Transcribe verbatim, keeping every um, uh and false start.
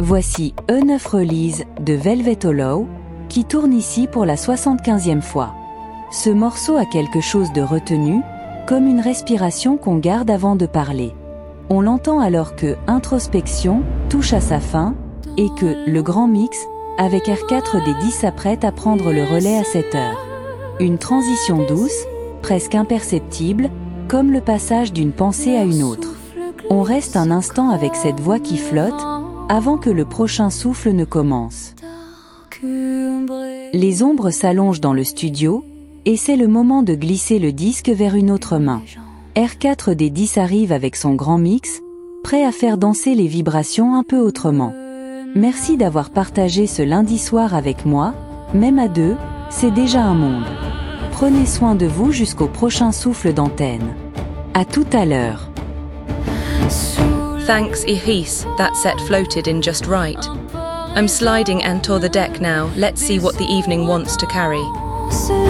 Voici E neuf Release de Velvet Hollow, qui tourne ici pour la soixante-quinzième fois. Ce morceau a quelque chose de retenu, comme une respiration qu'on garde avant de parler. On l'entend alors que Introspection touche à sa fin, et que le grand mix, avec R quatre D dix s'apprête à prendre le relais à cette heure. Une transition douce, presque imperceptible, comme le passage d'une pensée à une autre. On reste un instant avec cette voix qui flotte, avant que le prochain souffle ne commence. Les ombres s'allongent dans le studio, et c'est le moment de glisser le disque vers une autre main. R quatre D dix arrive avec son grand mix, prêt à faire danser les vibrations un peu autrement. Merci d'avoir partagé ce lundi soir avec moi, même à deux, c'est déjà un monde. Prenez soin de vous jusqu'au prochain souffle d'antenne. À tout à l'heure. Thanks, Ihis, that set floated in just right. I'm sliding Antor the deck now, let's see what the evening wants to carry.